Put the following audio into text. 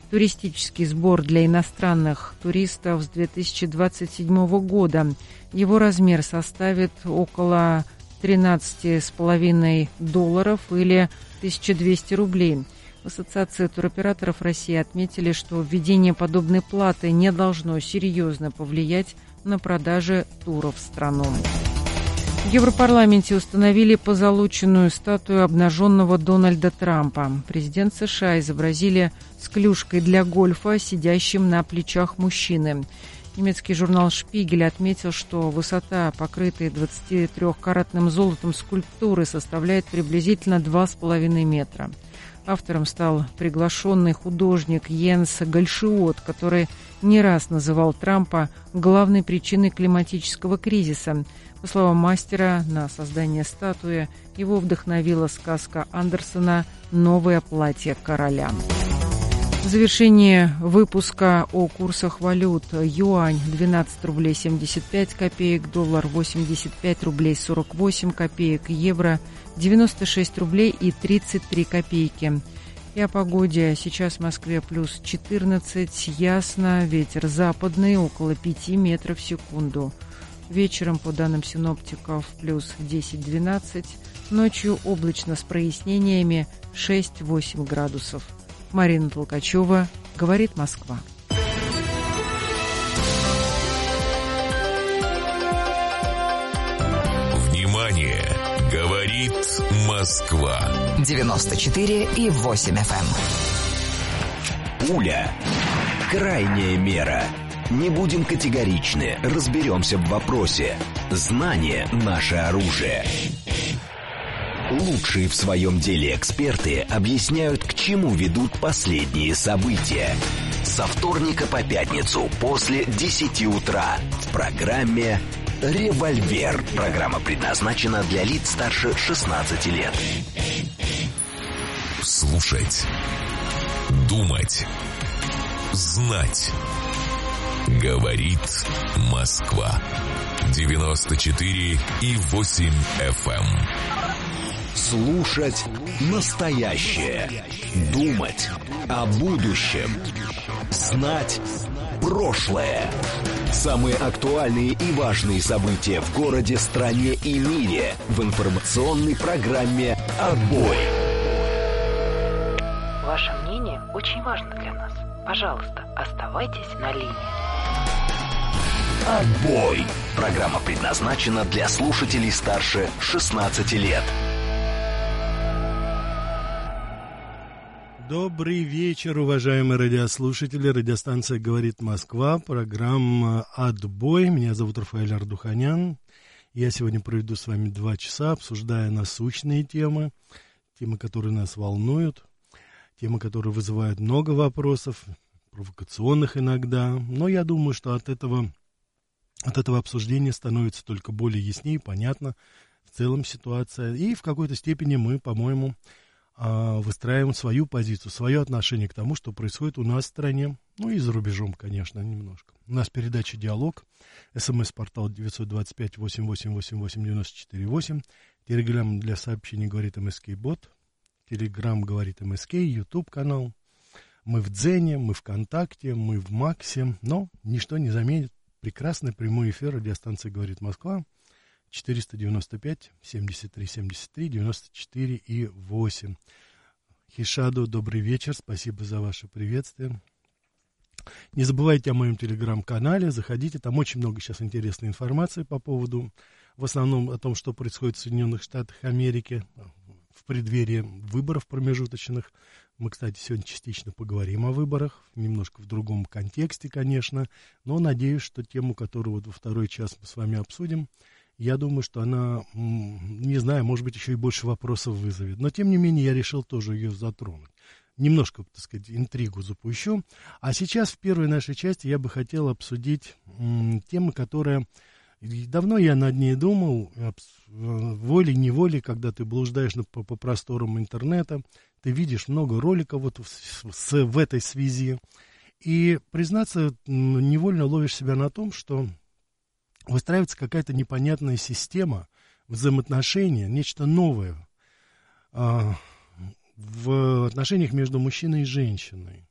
туристический сбор для иностранных туристов с 2027 года. Его размер составит около $13,5 или 1200 рублей. В Ассоциации туроператоров России отметили, что введение подобной платы не должно серьезно повлиять на продажи туров в страну. В Европарламенте установили позолоченную статую обнаженного Дональда Трампа. Президент США изобразили с клюшкой для гольфа, сидящим на плечах мужчины. Немецкий журнал «Шпигель» отметил, что высота покрытой 23-каратным золотом скульптуры составляет приблизительно 2,5 метра. Автором стал приглашенный художник Йенс Гальшиот, который не раз называл Трампа главной причиной климатического кризиса. По словам мастера, на создание статуи его вдохновила сказка Андерсона «Новое платье короля». В завершении выпуска о курсах валют: юань 12 рублей 75 копеек, доллар 85 рублей 48 копеек, евро 96 рублей и 33 копейки. И о погоде. Сейчас в Москве плюс 14, ясно, ветер западный около 5 метров в секунду. Вечером, по данным синоптиков, плюс 10-12, ночью облачно с прояснениями 6-8 градусов. Марина Толкачева, «Говорит Москва». Внимание! Говорит Москва. 94,8 FM. Пуля. Крайняя мера. Не будем категоричны, разберемся в вопросе. Знание – наше оружие. Лучшие в своем деле эксперты объясняют, к чему ведут последние события. Со вторника по пятницу после 10 утра в программе «Револьвер». Программа предназначена для лиц старше 16 лет. Слушать. Думать. Знать. Говорит Москва. 94,8 FM. Слушать настоящее. Думать о будущем. Знать прошлое. Самые актуальные и важные события в городе, стране и мире в информационной программе «Отбой». Ваше мнение очень важно для нас. Пожалуйста, оставайтесь на линии. «Отбой». Программа предназначена для слушателей старше 16 лет. Добрый вечер, уважаемые радиослушатели. Радиостанция «Говорит Москва», программа «Отбой». Меня зовут Рафаэль Ардуханян. Я сегодня проведу с вами 2 часа, обсуждая насущные темы, темы, которые нас волнуют, темы, которые вызывают много вопросов, провокационных иногда. Но я думаю, что от этого обсуждения становится только более яснее, понятно в целом ситуация. И в какой-то степени мы, по-моему, выстраиваем свою позицию, свое отношение к тому, что происходит у нас в стране, ну и за рубежом, конечно, немножко. У нас передача «Диалог», СМС-портал 925-8888-94-8, Телеграм для сообщений «Говорит МСК-бот», Телеграм «Говорит МСК», Ютуб-канал. Мы в Дзене, мы ВКонтакте, мы в Максе, но ничто не заменит прекрасный прямой эфир радиостанции «Говорит Москва». 495-73-73-94-8. Хишаду, добрый вечер, спасибо за ваше приветствие. Не забывайте о моем телеграм-канале, заходите, там очень много сейчас интересной информации по поводу, в основном о том, что происходит в Соединенных Штатах Америки в преддверии выборов промежуточных. Мы, кстати, сегодня частично поговорим о выборах, немножко в другом контексте, конечно, но надеюсь, что тему, которую вот во второй час мы с вами обсудим, я думаю, что она, не знаю, может быть, еще и больше вопросов вызовет. Но, тем не менее, я решил тоже ее затронуть. Немножко, так сказать, интригу запущу. А сейчас, в первой нашей части, я бы хотел обсудить тему, которая... Давно я над ней думал, волей-неволей, когда ты блуждаешь по просторам интернета, ты видишь много роликов вот в этой связи. И, признаться, невольно ловишь себя на том, что выстраивается какая-то непонятная система взаимоотношений, нечто новое в отношениях между мужчиной и женщиной.